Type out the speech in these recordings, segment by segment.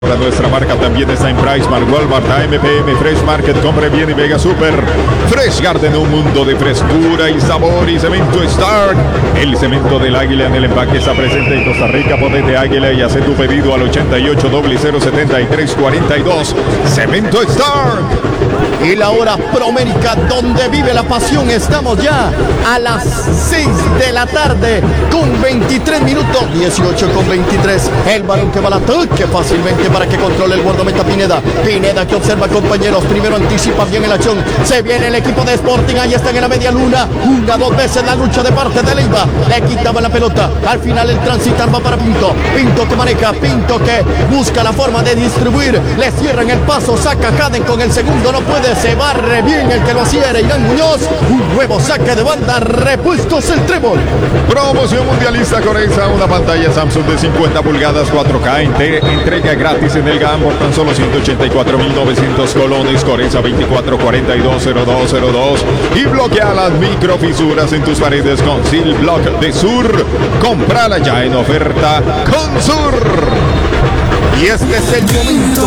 Nuestra marca también está en PriceMart, Walmart, AMPM, Fresh Market, Compre Bien y Vega Super. Fresh Garden, un mundo de frescura y sabor. Y Cemento Stark, el cemento del Águila en el empaque está presente en Costa Rica. Ponete Águila y hace tu pedido al 88 073 42. Cemento Stark. Y la hora promérica donde vive la pasión. Estamos ya a las 6 de la tarde con 23 minutos, 18 con 23. El balón que va al ataque fácilmente para que controle el guardameta Pineda. Pineda que observa compañeros, primero anticipa bien el acción. Se viene el equipo de Sporting, ahí están en la media luna. Una, dos veces la lucha de parte de Leiva. Le quitaba la pelota. Al final el transitar va para Pinto. Pinto que maneja, Pinto que busca la forma de distribuir. Le cierran el paso, saca Jaden con el segundo, no puede. Se barre bien el que lo hacía era Irán Muñoz. Un nuevo saque de banda, repuestos el trébol. Promoción mundialista Coreza, una pantalla Samsung de 50 pulgadas 4K, entrega gratis en el GAM por tan solo 184.900 colones. Coreza 24420202 y bloquea las microfisuras en tus paredes con Seal Block de Sur. Comprala ya en oferta con Sur. Y este es el momento.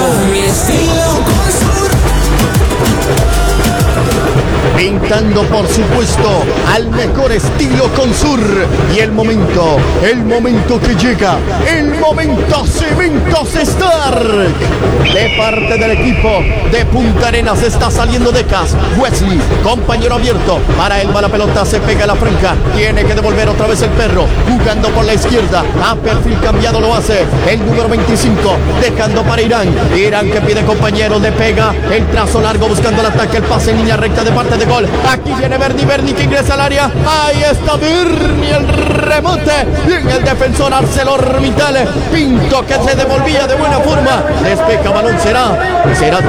Pintando por supuesto al mejor estilo con Sur. Y el momento que llega, el momento Cementos Stark. De parte del equipo de Punta Arenas está saliendo Decas. Wesley, compañero abierto, para él va la pelota, se pega a la franca, tiene que devolver otra vez el perro, jugando por la izquierda, a perfil cambiado lo hace el número 25, dejando para Irán que pide compañero, le pega el trazo largo buscando el ataque, el pase en línea recta de parte de gol. Aquí viene Berni que ingresa al área. Ahí está Berni, el remonte. Bien el defensor ArcelorMittal. Pinto que se devolvía de buena forma. Despeja balón, será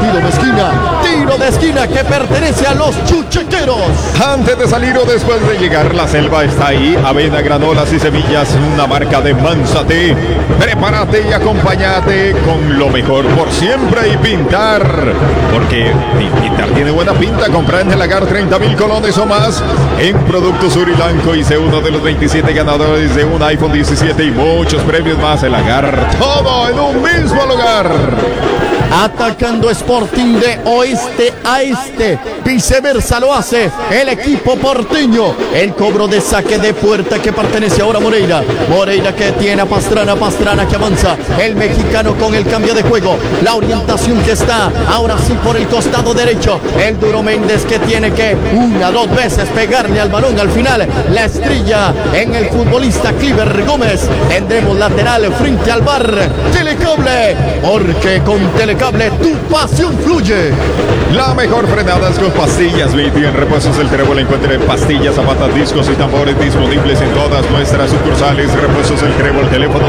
tiro de esquina que pertenece a los chuchequeros. Antes de salir o después de llegar, la selva está ahí. Avena, granolas y semillas, una marca de Manzate. Prepárate y acompáñate con lo mejor por siempre y pintar. Porque pintar tiene buena pinta. Comprar en el Lagar 30.000 colones o más en Productos Surilanco y sé uno de los 27 ganadores de un iPhone 17 y muchos premios más. El Lagar, todo en un mismo lugar. Atacando Sporting de oeste a este, viceversa lo hace el equipo porteño. El cobro de saque de puerta que pertenece ahora a Moreira que tiene a Pastrana que avanza, el mexicano con el cambio de juego, la orientación que está ahora sí por el costado derecho, el Duro Méndez que tiene que una, dos veces pegarle al balón, al final la estrella en el futbolista Cliver Gómez. Tendremos lateral frente al bar, Telecable, porque con Telecable tu pasión fluye. La mejor frenada es con pastillas Viti. En Repuestos El Trébol encuentre pastillas, zapatas, discos y tambores disponibles en todas nuestras sucursales. Repuestos El Trébol, teléfono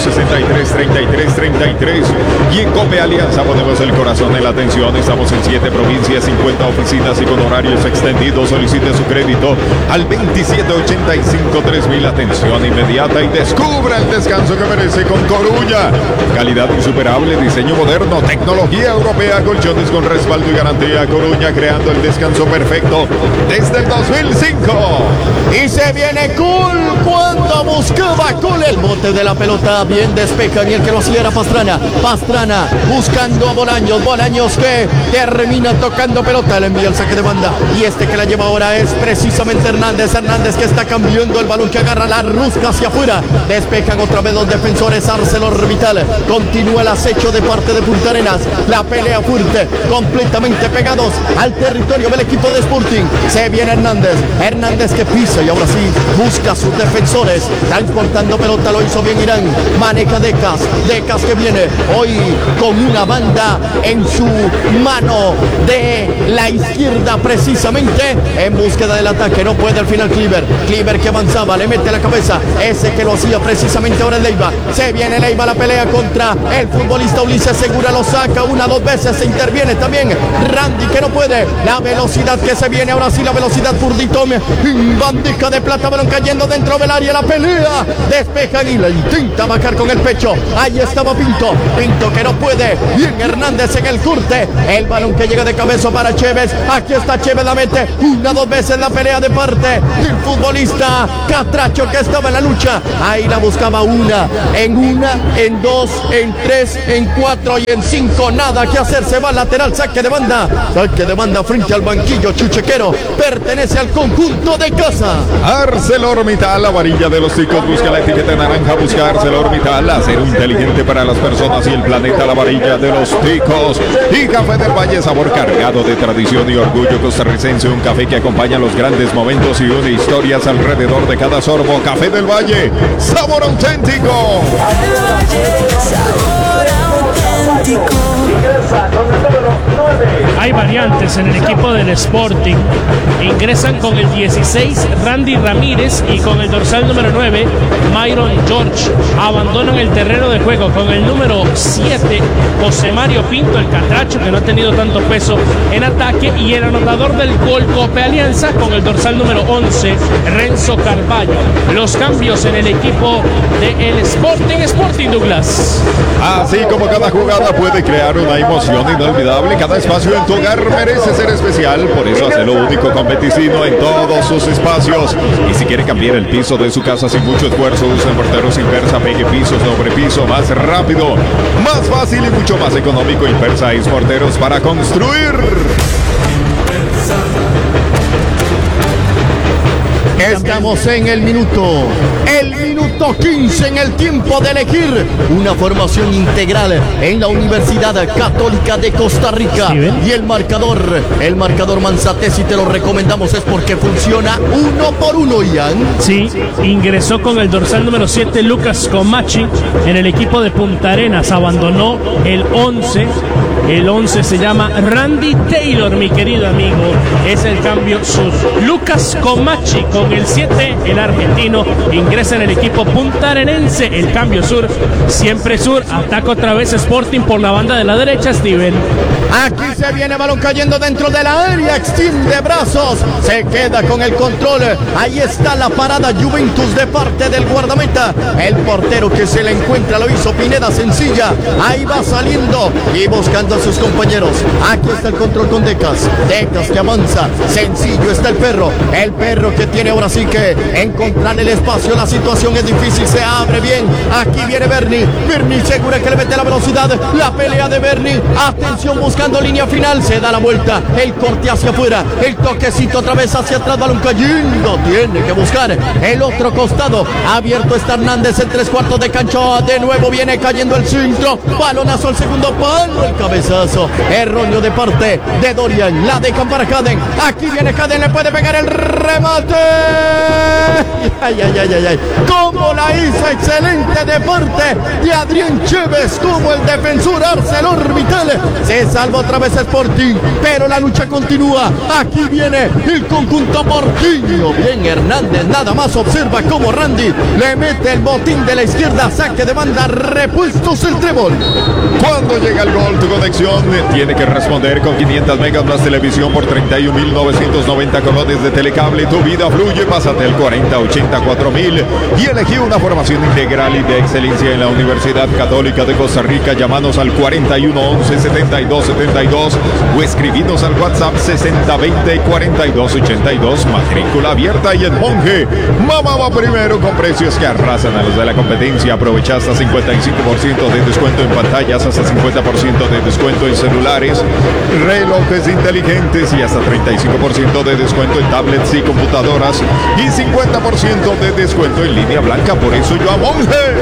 2263-3333. Y en Cope Alianza ponemos el corazón en la atención. Estamos en 7 provincias, 50 oficinas y con horarios extendidos. Solicite su crédito al 2785-3000. Atención inmediata y descubra el descanso que merece con Coruña. Calidad insuperable, diseño moderno, tecnología europea, colchones con respaldo y garantía. Coruña, creando el descanso perfecto desde el 2005. Y se viene Cul cuando buscaba Cul el bote de la pelota. Bien despejan y el que lo hacía era Pastrana buscando a Bolaños que termina tocando pelota, le envía el saque de banda y este que la lleva ahora es precisamente Hernández que está cambiando el balón, que agarra la rusca hacia afuera. Despejan otra vez los defensores. ArcelorMittal continúa el acecho de parte de Punta Arenas, la pelea fuerte, completamente pegados al territorio del equipo de Sporting. Se viene Hernández que pisa y ahora sí busca a sus defensores, transportando pelota, lo hizo bien Irán, maneja Decas que viene hoy con una banda en su mano de la izquierda precisamente en búsqueda del ataque, no puede al final Cliver que avanzaba, le mete la cabeza, ese que lo hacía precisamente ahora en Leiva. Se viene Leiva, la pelea contra el futbolista Ulises Segura Lozano. saca una, dos veces, se interviene también Randy, que no puede. La velocidad que se viene, ahora sí la velocidad Furdito. Bandeja de plata, balón cayendo dentro del área, la pelea. Despejan y la intenta bajar con el pecho. Ahí estaba Pinto que no puede. Bien Hernández en el curte. El balón que llega de cabeza para Chévez. Aquí está Chévez, la mete una, dos veces la pelea de parte del futbolista Catracho, que estaba en la lucha. Ahí la buscaba una, en dos, en tres, en cuatro y en cinco. Nada que hacer, se va lateral, saque de banda. Saque de banda frente al banquillo chuchequero. Pertenece al conjunto de casa. ArcelorMittal, la varilla de los ticos, busca la etiqueta naranja, busca ArcelorMittal, acero inteligente para las personas y el planeta, la varilla de los ticos. Y Café del Valle, sabor cargado de tradición y orgullo costarricense, un café que acompaña los grandes momentos y une historias alrededor de cada sorbo. Café del Valle, sabor auténtico. Sabor auténtico. Hay variantes en el equipo del Sporting. Ingresan con el 16 Randy Ramírez y con el dorsal número 9 Myron George. Abandonan el terreno de juego con el número 7 José Mario Pinto, el Catracho, que no ha tenido tanto peso en ataque, y el anotador del gol Cope Alianza con el dorsal número 11 Renzo Carballo. Los cambios en el equipo del Sporting Douglas. Así como cada jugada puede crear una emoción inolvidable, cada espacio en tu hogar merece ser especial. Por eso hace lo único con Beticino en todos sus espacios. Y si quiere cambiar el piso de su casa sin mucho esfuerzo, usa Morteros Inversa. Pegue piso sobre piso más rápido, más fácil y mucho más económico. Inversa es Morteros para construir. Estamos en el minuto 15, en el tiempo de elegir una formación integral en la Universidad Católica de Costa Rica. Y el marcador Manzate, si te lo recomendamos es porque funciona uno por uno, Ian. Sí, ingresó con el dorsal número 7 Lucas Comachi en el equipo de Punta Arenas. Abandonó el 11. El 11 se llama Randy Taylor, mi querido amigo. Es el cambio sur. Lucas Comachi con el 7, el argentino, ingresa en el equipo puntarenense. El cambio sur, siempre sur. Ataca otra vez Sporting por la banda de la derecha, Steven. Aquí se viene balón cayendo dentro de la área, extiende brazos, se queda con el control. Ahí está la parada Juventus de parte del guardameta. El portero que se le encuentra lo hizo Pineda, sencilla. Ahí va saliendo y buscando a sus compañeros. Aquí está el control con Decas que avanza, sencillo está el perro que tiene ahora sí que encontrar el espacio. La situación es difícil, se abre bien. Aquí viene Berni segura que le mete la velocidad. La pelea de Berni, atención, buscando línea final, se da la vuelta, el corte hacia afuera, el toquecito otra vez hacia atrás, balón cayendo, tiene que buscar el otro costado. Abierto está Hernández en 3/4 de cancha, de nuevo viene cayendo el centro, balonazo al segundo palo, el cabezazo erróneo de parte de Dorian, la dejan para Caden. Aquí viene Caden, le puede pegar el remate. Ay. Como la hizo, excelente de parte de Adrián Chévez, como el defensor ArcelorMittal. Se salva otra vez Sporting, pero la lucha continúa. Aquí viene el conjunto porteño. Bien Hernández, nada más observa cómo Randy le mete el botín de la izquierda, saque de banda, repuestos el trébol. Cuando llega el gol, tu conexión tiene que responder con 500 megas más televisión por 31.990 colones de telecable. Tu vida fluye, pásate al 4084.000 y elegí una formación integral y de excelencia en la Universidad Católica de Costa Rica. Llámanos al 4111-7272 o escribinos al WhatsApp 6020-4282. Matrícula abierta y en Monje. Mamá va primero con precios que arrasan a los de la competencia. Aprovecha hasta 55% de descuento en pantallas, hasta 50% de descuento en celulares, relojes inteligentes y hasta 35% de descuento en tablets y computadoras y 50% de descuento en línea blanca. Por eso yo a Monje.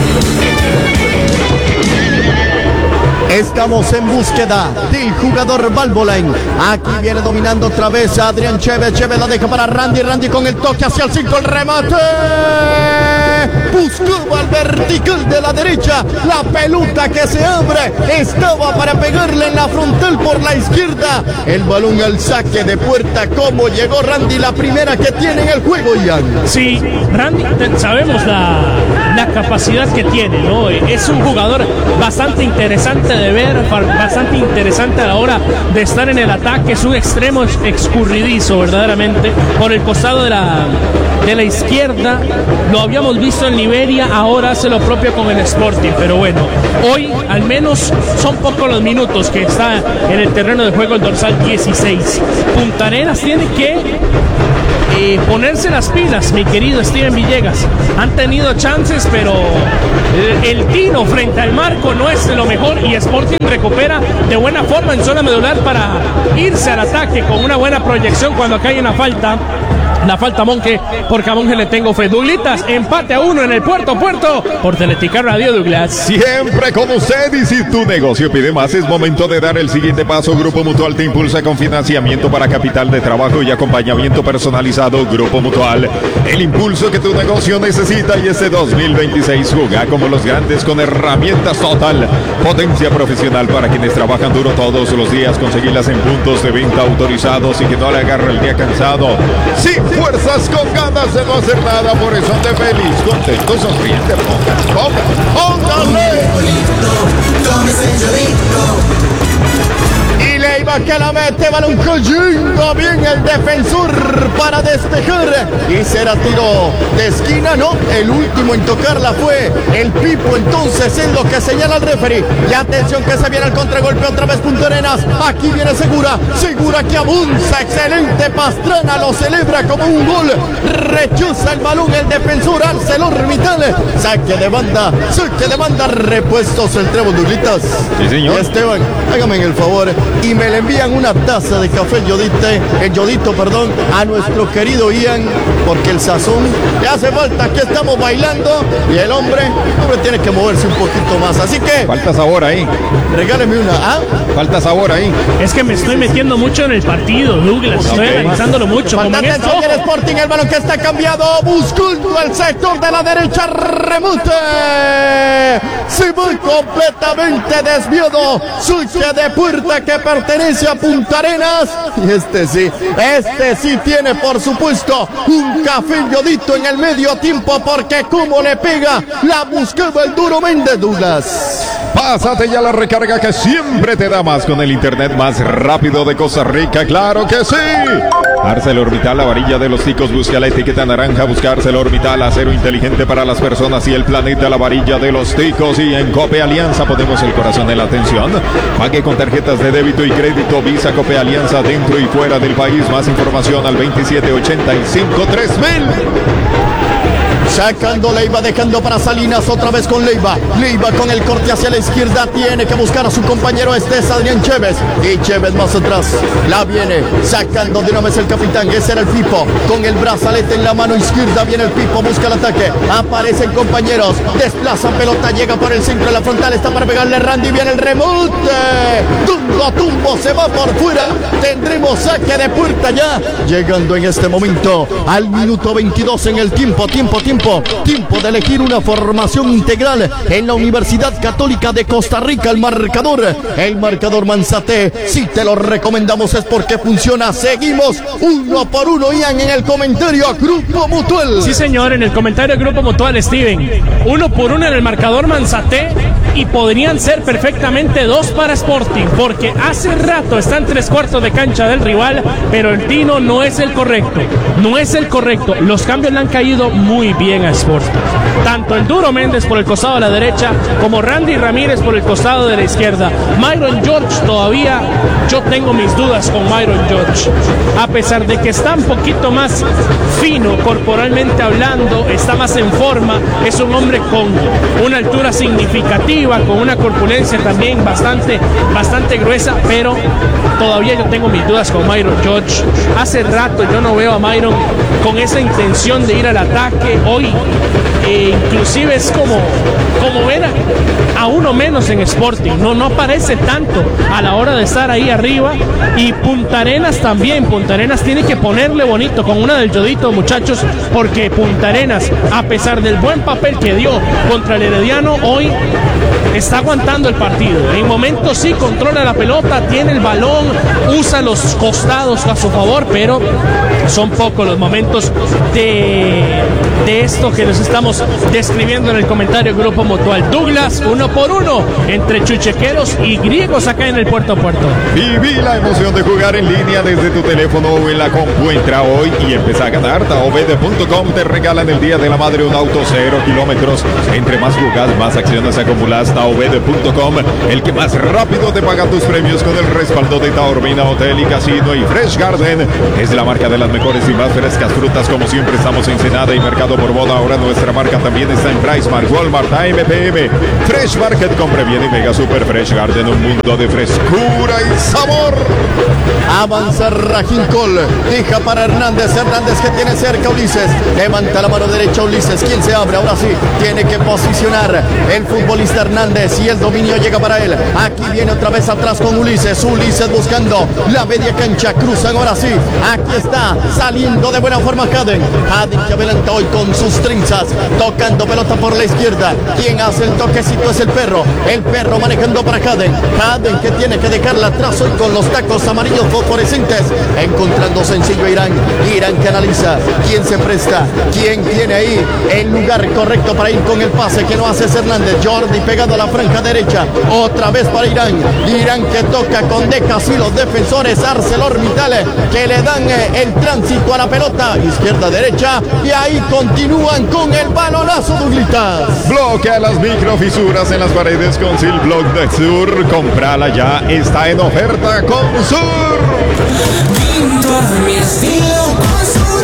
Estamos en búsqueda del jugador Valvoline. Aquí viene dominando otra vez Adrián Chévez. Chévez la deja para Randy. Randy con el toque hacia el 5. El remate. Buscaba al vertical de la derecha. La pelota que se abre. Estaba para pegarle en la frontal por la izquierda. El balón al saque de puerta. ¿Cómo llegó Randy? La primera que tiene en el juego, Ian. Sí, Randy, sabemos la la capacidad que tiene, ¿no? Es un jugador bastante interesante de ver, bastante interesante a la hora de estar en el ataque. Es un extremo escurridizo verdaderamente por el costado de la izquierda. Lo habíamos visto en Liberia, ahora hace lo propio con el Sporting, pero bueno, hoy al menos son pocos los minutos que está en el terreno de juego el dorsal 16. Punta Arenas tiene que ponerse las pilas, mi querido Steven Villegas. Han tenido chances, pero el tiro frente al marco no es lo mejor, y Sporting recupera de buena forma en zona medular para irse al ataque con una buena proyección cuando acá hay una falta. La falta Monje, porque a Monje le tengo fe. Douglitas, empate a 1 en el Puerto por Teletica Radio, Douglas. Siempre con usted, y si tu negocio pide más, es momento de dar el siguiente paso. Grupo Mutual te impulsa con financiamiento para capital de trabajo y acompañamiento personalizado. Grupo Mutual, el impulso que tu negocio necesita, y este 2026 juega como los grandes con herramientas Total. Potencia profesional para quienes trabajan duro todos los días. Conseguirlas en puntos de venta autorizados y que no le agarre el día cansado. Sí, fuerzas con ganas de no hacer nada, por eso ande feliz, contento, sonriente. ¡Póngale! Y Leiva que la mete, balón cayendo bien el defensor para despejar, y será tiro de esquina, no, el último en tocarla fue el Pipo, entonces es lo que señala el referee. Y atención que se viene el contragolpe otra vez Punta Arenas, aquí viene Segura que avanza, excelente Pastrana, lo celebra como un gol, rechuza el balón el defensor, alza el orbital, saque de banda, repuestos el Trevo Douglitas. Sí, señor. Esteban, hágame el favor y me le envían una taza de café Yodito, a nuestro querido Ian, porque el sazón le hace falta. Aquí estamos bailando y el hombre tiene que moverse un poquito más, así que falta sabor ahí. Regáleme una. Falta sabor ahí. Es que me estoy metiendo mucho en el partido, Douglas, estoy analizándolo mucho. Falta atención el Sporting, el balón que está cambiado, buscando el sector de la derecha, remate, se va completamente desviado, saque de puerta que pertenece a Punta Arenas, y este sí tiene por supuesto un café Yodito en el medio tiempo, porque como le pega, la buscaba el duro Méndez, Douglas. Pásate ya la recarga que siempre te da más con el internet más rápido de Costa Rica, claro que sí. ArcelorMittal, la varilla de los ticos, busca la etiqueta naranja, busca ArcelorMittal, acero inteligente para las personas y el planeta, la varilla de los ticos. Y en Cope Alianza ponemos el corazón en la atención. Pague con tarjetas de débito y crédito Visa Cope Alianza dentro y fuera del país. Más información al 2785-3000. Sacando Leiva, dejando para Salinas, otra vez con Leiva con el corte hacia la izquierda, tiene que buscar a su compañero, es Adrián Chévez, y Chévez más atrás, la viene sacando de una vez el capitán, ese era el Pipo, con el brazalete en la mano izquierda, viene el Pipo, busca el ataque, aparecen compañeros, desplazan pelota, llega por el centro de la frontal, está para pegarle Randy, viene el remote, tumbo, se va por fuera, tendremos saque de puerta ya, llegando en este momento al minuto 22 en el tiempo de elegir una formación integral en la Universidad Católica de Costa Rica. El marcador Manzate, si te lo recomendamos es porque funciona. Seguimos 1 por 1, Ian, en el comentario Grupo Mutual. Sí, señor, en el comentario Grupo Mutual, Steven, 1 por 1 en el marcador Manzate, y podrían ser perfectamente 2 para Sporting, porque hace rato está en 3/4 de cancha del rival, pero el tino no es el correcto. Los cambios le han caído muy bien a Sporting, tanto el duro Méndez por el costado de la derecha como Randy Ramírez por el costado de la izquierda. Myron George, todavía yo tengo mis dudas con Myron George, a pesar de que está un poquito más fino corporalmente hablando, está más en forma, es un hombre con una altura significativa, con una corpulencia también bastante gruesa, pero todavía yo tengo mis dudas con Myron George. Hace rato yo no veo a Myron con esa intención de ir al ataque. Hoy inclusive es como ver a uno menos en Sporting, no aparece tanto a la hora de estar ahí arriba. Y Punta Arenas también, Punta Arenas tiene que ponerle bonito con una del Yodito, muchachos, porque Punta Arenas, a pesar del buen papel que dio contra el Herediano, hoy está aguantando el partido. En momentos sí controla la pelota pelota, tiene el balón, usa los costados a su favor, pero son pocos los momentos de esto que nos estamos describiendo en el comentario Grupo Mutual. Douglas, 1-1 entre chuchequeros y griegos acá en el Puerto a Puerto. Viví la emoción de jugar en línea desde tu teléfono o en la compu. Entra hoy y empieza a ganar. Taobed.com te regalan el Día de la Madre un auto 0 kilómetros. Entre más jugas, más acciones acumulas. Taobed.com, el que más rápido te paga tus premios con el respaldo de Taormina Hotel y Casino y Fresh Garden. Es la marca de las mejores y más frescas frutas. Como siempre estamos en Ensenada y Mercado Borbón. Ahora nuestra marca también está en PriceMart, Walmart, AMPM, Fresh Market, compre bien y Mega Super Fresh Garden, un mundo de frescura y sabor. Avanza Rajincol, deja para Hernández que tiene cerca a Ulises, levanta la mano derecha Ulises, quien se abre, ahora sí, tiene que posicionar el futbolista Hernández y el dominio llega para él. Aquí viene otra vez atrás con Ulises buscando la media cancha, cruzan ahora sí, aquí está saliendo de buena forma Caden que adelanta hoy con sus trenzas, tocando pelota por la izquierda. Quien hace el toquecito es el perro manejando para Caden que tiene que dejarla atrás hoy con los tacos amarillos fosforescentes, encontrando sencillo a Irán que analiza quién se presta, quién tiene ahí el lugar correcto para ir con el pase que no hace Hernández. Jordi pegado a la franja derecha, otra vez para Irán que toca con Decas y los defensores ArcelorMittal que le dan el tránsito a la pelota izquierda derecha y ahí continúan con el balonazo Douglitas. Bloquea las microfisuras en las paredes con Silblock de Sur. Comprala ya, está en oferta con Sur. Pinto mi estilo con Sur.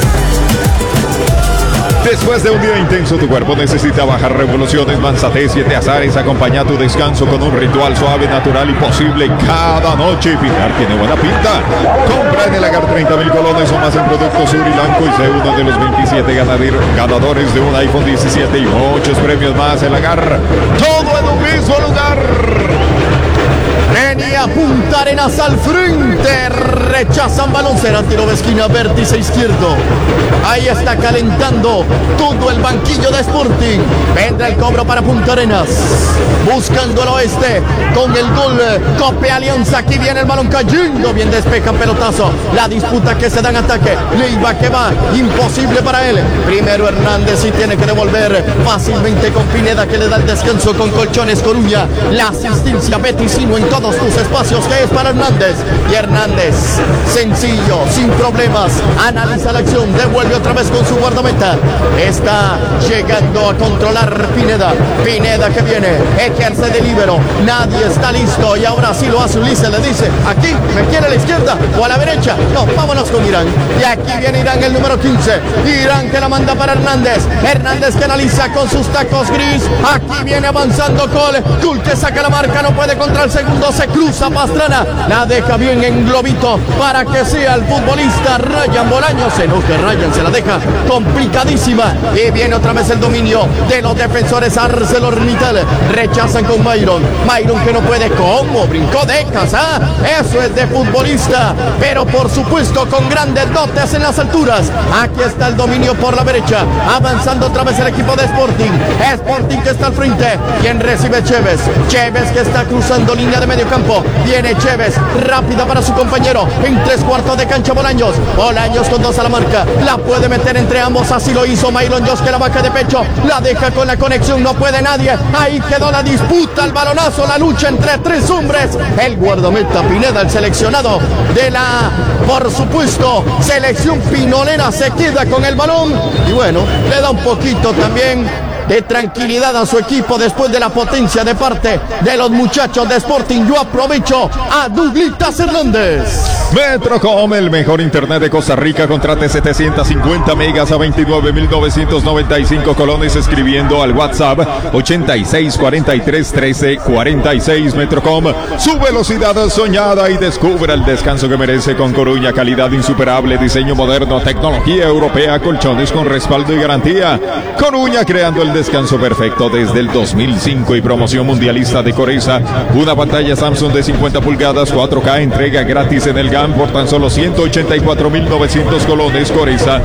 Después de un día intenso, tu cuerpo necesita bajar revoluciones. Manzate 7 azares acompaña tu descanso con un ritual suave, natural y posible cada noche. Pilar tiene buena pinta. Compra en el Agar 30,000 colones o más en productos Sur y Blanco y sé uno de los 27 ganadores de un iPhone 17 y muchos premios más. El Agar, todo en un mismo lugar. Venía Punta Arenas al frente, rechazan balón, será tiro de esquina, vértice izquierdo. Ahí está calentando todo el banquillo de Sporting. Vendrá el cobro para Punta Arenas, buscando el oeste con el gol Cope Alianza. Aquí viene el balón cayendo, bien despeja pelotazo. La disputa que se da en ataque, Leiva que va, imposible para él. Primero Hernández y tiene que devolver fácilmente con Pineda que le da el descanso con Colchones Coruña. La asistencia Beticino en todos tus espacios que es para Hernández. Y Hernández, sencillo, sin problemas, analiza la acción, devuelve otra vez con su guardameta. Está llegando a controlar Pineda que viene, ejerce de líbero, nadie está listo y ahora sí lo hace Ulises, le dice, aquí me quiere a la izquierda o a la derecha, no, vámonos con Irán. Y aquí viene Irán, el número 15, Irán que la manda para Hernández que analiza con sus tacos gris. Aquí viene avanzando Col que saca la marca, no puede contra el segundo, se cruza Pastrana, la deja bien en globito para que sea el futbolista Ryan Bolaños. Se enoja Ryan, se la deja complicadísima y viene otra vez el dominio de los defensores ArcelorMittal. Rechazan con Myron que no puede, como brincó Decas, eso es de futbolista, pero por supuesto con grandes dotes en las alturas. Aquí está el dominio por la derecha, avanzando otra vez el equipo de Sporting que está al frente. Quien recibe Chévez que está cruzando línea de medio campo, viene Chévez, rápida para su compañero, en 3/4 de cancha Bolaños con 2 a la marca, la puede meter entre ambos, así lo hizo Myron Josh que la baja de pecho, la deja con la conexión, no puede nadie, ahí quedó la disputa, el balonazo, la lucha entre 3 hombres, el guardameta Pineda, el seleccionado de la, por supuesto, selección pinolera, se queda con el balón y bueno, le da un poquito también de tranquilidad a su equipo después de la potencia de parte de los muchachos de Sporting. Yo aprovecho a Douglitas Hernández. Metrocom, el mejor internet de Costa Rica. Contrate 750 megas a 29,995 colones escribiendo al WhatsApp 86431346. Metrocom, su velocidad soñada y descubra el descanso que merece con Coruña. Calidad insuperable, diseño moderno, tecnología europea, colchones con respaldo y garantía. Coruña, creando el descanso perfecto desde el 2005 y promoción mundialista de Coresa. Una pantalla Samsung de 50 pulgadas 4K, entrega gratis en el GAN por tan solo 184.900 colones. Coresa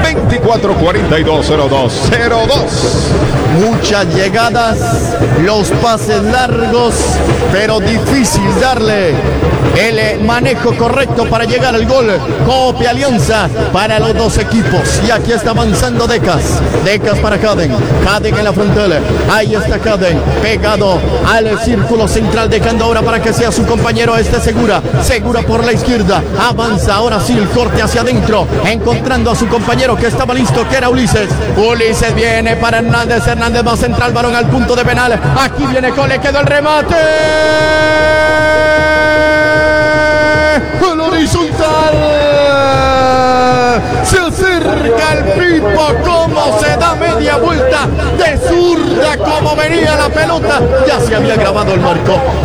24420202. Muchas llegadas, los pases largos, pero difícil darle el manejo correcto para llegar al gol. Copia Alianza para los dos equipos. Y aquí está avanzando Decas. Decas para Caden. Caden en la frontal. Ahí está Caden, pegado al círculo central, dejando ahora para que sea su compañero Segura. Segura por la izquierda. Avanza ahora sí el corte hacia adentro, encontrando a su compañero que estaba listo, que era Ulises. Ulises viene para Hernández. Hernández va central, balón al punto de penal. Aquí viene Cole, quedó el remate. El horizontal. Se acerca el Pipo, como se da media vuelta de zurda, como venía la pelota. Ya se había grabado el marco.